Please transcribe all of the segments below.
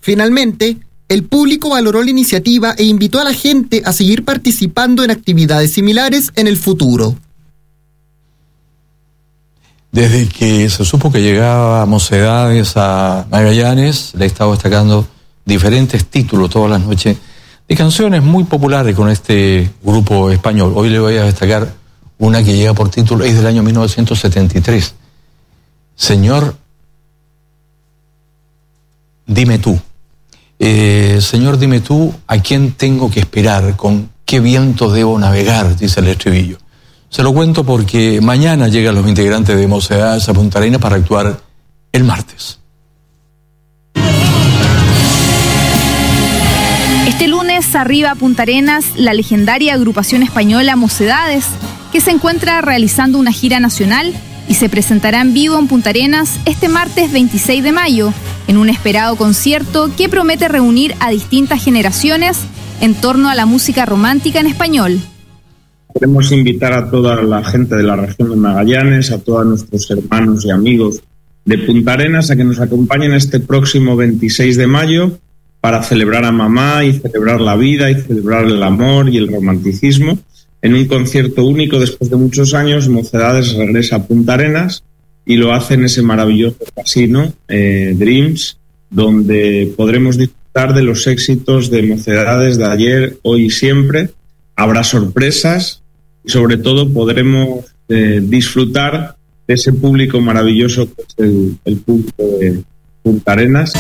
Finalmente, el público valoró la iniciativa e invitó a la gente a seguir participando en actividades similares en el futuro. Desde que se supo que llegaba Mocedades a Magallanes, le he estado destacando diferentes títulos todas las noches de canciones muy populares con este grupo español. Hoy le voy a destacar una que llega por título, es del año 1973. Señor, dime tú. Señor, dime tú, ¿a quién tengo que esperar? ¿Con qué viento debo navegar? Dice el estribillo. Se lo cuento porque mañana llegan los integrantes de Mocedades a Punta Arenas para actuar el martes. Este lunes arriba a Punta Arenas la legendaria agrupación española Mocedades, que se encuentra realizando una gira nacional y se presentará en vivo en Punta Arenas este martes 26 de mayo, en un esperado concierto que promete reunir a distintas generaciones en torno a la música romántica en español. Queremos invitar a toda la gente de la región de Magallanes, a todos nuestros hermanos y amigos de Punta Arenas, a que nos acompañen este próximo 26 de mayo para celebrar a mamá y celebrar la vida y celebrar el amor y el romanticismo. En un concierto único, después de muchos años, Mocedades regresa a Punta Arenas y lo hace en ese maravilloso casino, Dreams, donde podremos disfrutar de los éxitos de Mocedades de ayer, hoy y siempre. Habrá sorpresas y sobre todo podremos disfrutar de ese público maravilloso que es el público de Punta Arenas.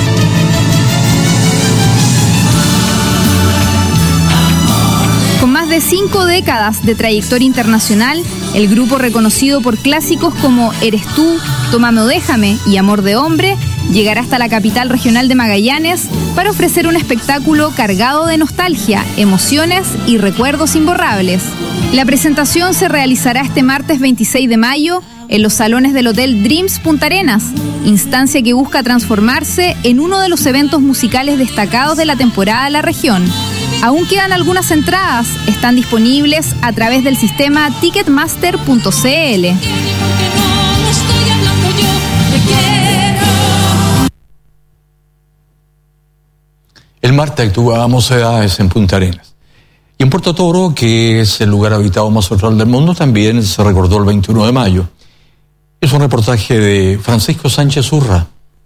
Con más de 5 décadas de trayectoria internacional, el grupo, reconocido por clásicos como Eres tú, Tómame o déjame y Amor de hombre, llegará hasta la capital regional de Magallanes para ofrecer un espectáculo cargado de nostalgia, emociones y recuerdos imborrables. La presentación se realizará este martes 26 de mayo en los salones del Hotel Dreams Punta Arenas, instancia que busca transformarse en uno de los eventos musicales destacados de la temporada de la región. Aún quedan algunas entradas, están disponibles a través del sistema ticketmaster.cl. El martes actúa Mocedades en Punta Arenas. Y en Puerto Toro, que es el lugar habitado más central del mundo, también se recordó el 21 de mayo. Es un reportaje de Francisco Sánchez Urra.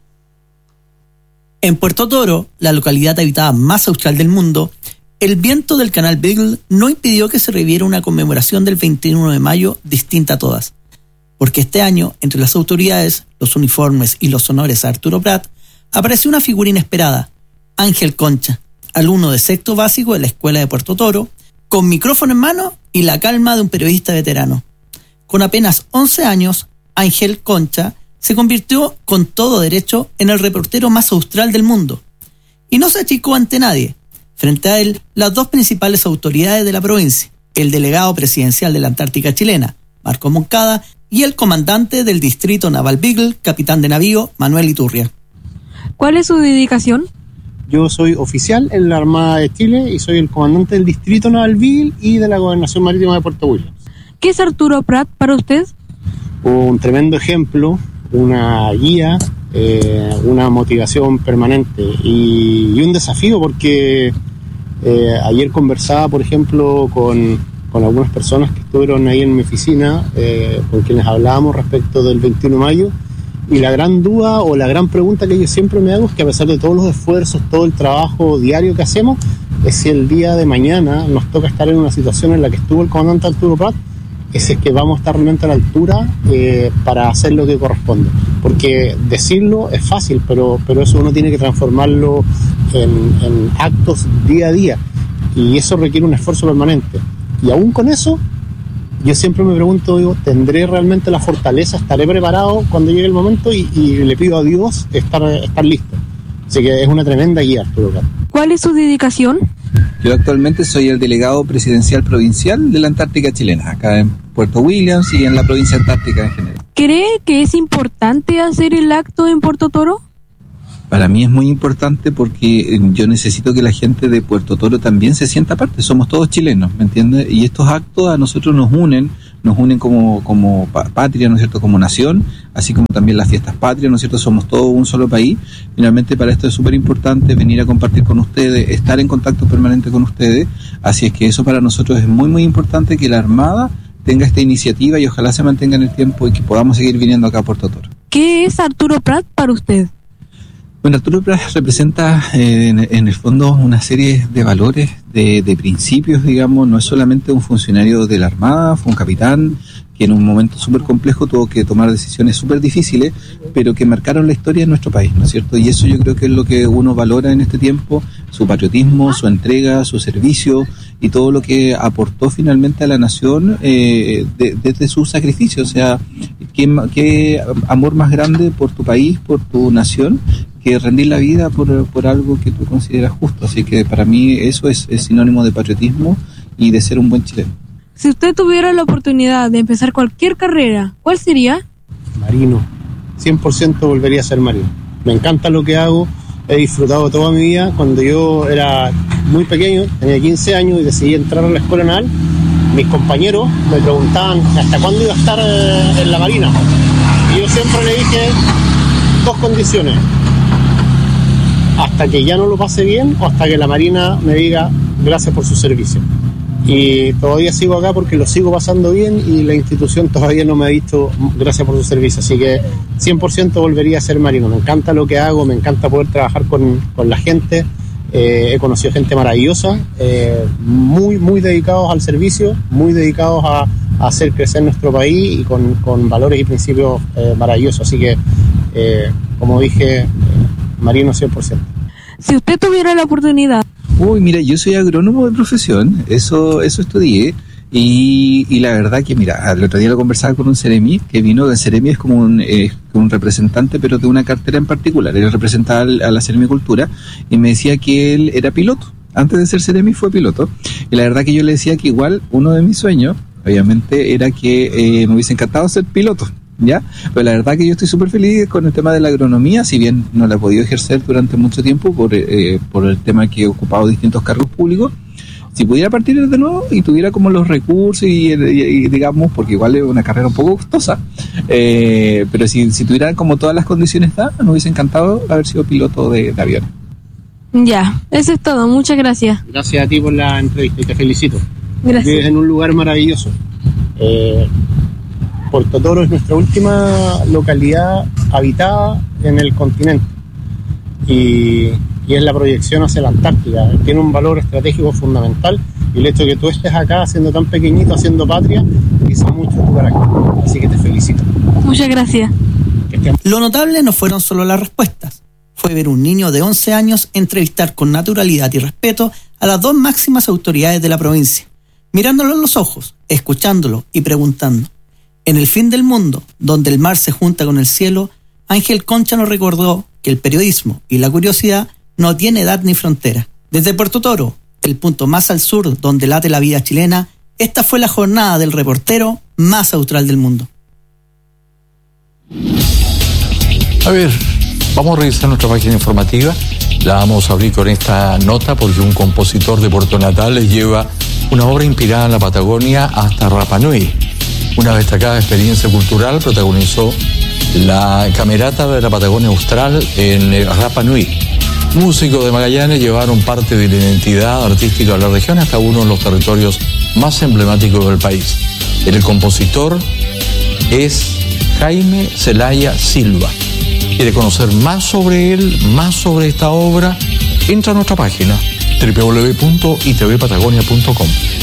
En Puerto Toro, la localidad habitada más austral del mundo, el viento del canal Beagle no impidió que se reviera una conmemoración del 21 de mayo distinta a todas. Porque este año, entre las autoridades, los uniformes y los honores a Arturo Prat, apareció una figura inesperada, Ángel Concha, alumno de sexto básico de la Escuela de Puerto Toro, con micrófono en mano y la calma de un periodista veterano. Con apenas 11 años, Ángel Concha se convirtió con todo derecho en el reportero más austral del mundo. Y no se achicó ante nadie. Frente a él, las dos principales autoridades de la provincia, el delegado presidencial de la Antártica chilena, Marco Moncada, y el comandante del distrito naval Beagle, capitán de navío, Manuel Iturria. ¿Cuál es su dedicación? Yo soy oficial en la Armada de Chile y soy el comandante del distrito naval Beagle y de la Gobernación Marítima de Puerto Williams. ¿Qué es Arturo Prat para usted? Un tremendo ejemplo, una guía, una motivación permanente y un desafío porque ayer conversaba, por ejemplo, con algunas personas que estuvieron ahí en mi oficina, con quienes hablábamos respecto del 21 de mayo, y la gran duda o la gran pregunta que yo siempre me hago es que a pesar de todos los esfuerzos, todo el trabajo diario que hacemos, es si el día de mañana nos toca estar en una situación en la que estuvo el comandante Arturo Prat, es que vamos a estar realmente a la altura para hacer lo que corresponde. Porque decirlo es fácil, pero eso uno tiene que transformarlo en actos día a día. Y eso requiere un esfuerzo permanente. Y aún con eso, yo siempre me pregunto, digo, ¿tendré realmente la fortaleza? ¿Estaré preparado cuando llegue el momento? Y le pido a Dios estar listo. Así que es una tremenda guía, Arturo Prat. ¿Cuál es su dedicación? Yo actualmente soy el delegado presidencial provincial de la Antártica chilena, acá en Puerto Williams y en la provincia antártica en general. ¿Cree que es importante hacer el acto en Puerto Toro? Para mí es muy importante porque yo necesito que la gente de Puerto Toro también se sienta parte. Somos todos chilenos, ¿me entiendes? Y estos actos a nosotros nos unen, nos unen como patria, ¿no es cierto?, como nación, así como también las fiestas patrias, ¿no es cierto?, somos todos un solo país. Finalmente para esto es súper importante venir a compartir con ustedes, estar en contacto permanente con ustedes, así es que eso para nosotros es muy muy importante, que la Armada tenga esta iniciativa y ojalá se mantenga en el tiempo y que podamos seguir viniendo acá a Puerto Toro. ¿Qué es Arturo Prat para usted? Bueno, Arturo Prat representa en el fondo una serie de valores, de principios, digamos. No es solamente un funcionario de la Armada, fue un capitán que en un momento súper complejo tuvo que tomar decisiones súper difíciles, pero que marcaron la historia de nuestro país, ¿no es cierto? Y eso yo creo que es lo que uno valora en este tiempo, su patriotismo, su entrega, su servicio y todo lo que aportó finalmente a la nación desde su sacrificio. O sea, ¿qué amor más grande por tu país, por tu nación, que rendir la vida por algo que tú consideras justo? Así que para mí eso es sinónimo de patriotismo y de ser un buen chileno. Si usted tuviera la oportunidad de empezar cualquier carrera, ¿cuál sería? Marino. 100% volvería a ser marino. Me encanta lo que hago, he disfrutado toda mi vida. Cuando yo era muy pequeño, tenía 15 años y decidí entrar a la escuela naval, mis compañeros me preguntaban hasta cuándo iba a estar en la marina. Y yo siempre le dije 2 condiciones: hasta que ya no lo pase bien o hasta que la marina me diga gracias por su servicio. Y todavía sigo acá porque lo sigo pasando bien y la institución todavía no me ha dicho gracias por su servicio, así que 100% volvería a ser marino. Me encanta lo que hago, me encanta poder trabajar con la gente, he conocido gente maravillosa, muy dedicados al servicio, muy dedicados a hacer crecer nuestro país y con valores y principios maravillosos, así que como dije, marino 100%. Si usted tuviera la oportunidad... Uy, mira, yo soy agrónomo de profesión, eso estudié, y la verdad que, mira, el otro día lo conversaba con un Ceremi, que vino. El Ceremi es como un representante, pero de una cartera en particular. Él representaba a la Ceremicultura, y me decía que él era piloto. Antes de ser Ceremi fue piloto, y la verdad que yo le decía que igual uno de mis sueños, obviamente, era que me hubiese encantado ser piloto, ¿ya? Pero la verdad que yo estoy súper feliz con el tema de la agronomía, si bien no la he podido ejercer durante mucho tiempo por el tema que he ocupado distintos cargos públicos. Si pudiera partir de nuevo y tuviera como los recursos y digamos, porque igual es una carrera un poco costosa, pero si tuviera como todas las condiciones dadas, me hubiese encantado haber sido piloto de avión. Ya, eso es todo, muchas gracias. Gracias a ti por la entrevista y te felicito. Gracias. Vives en un lugar maravilloso. Puerto Toro es nuestra última localidad habitada en el continente y es la proyección hacia la Antártida. Tiene un valor estratégico fundamental y el hecho de que tú estés acá siendo tan pequeñito, haciendo patria, dice mucho de tu carácter. Así que te felicito. Muchas gracias. Lo notable no fueron solo las respuestas, fue ver un niño de 11 años entrevistar con naturalidad y respeto a las 2 máximas autoridades de la provincia, mirándolo en los ojos, escuchándolo y preguntando. En el fin del mundo, donde el mar se junta con el cielo, Ángel Concha nos recordó que el periodismo y la curiosidad no tiene edad ni frontera. Desde Puerto Toro, el punto más al sur donde late la vida chilena, esta fue la jornada del reportero más austral del mundo. A ver, vamos a revisar nuestra página informativa. La vamos a abrir con esta nota porque un compositor de Puerto Natal les lleva una obra inspirada en la Patagonia hasta Rapa Nui. Una destacada experiencia cultural protagonizó la Camerata de la Patagonia Austral en Rapa Nui. Músicos de Magallanes llevaron parte de la identidad artística de la región hasta uno de los territorios más emblemáticos del país. El compositor es Jaime Celaya Silva. ¿Quiere conocer más sobre él, más sobre esta obra? Entra a nuestra página www.itvpatagonia.com.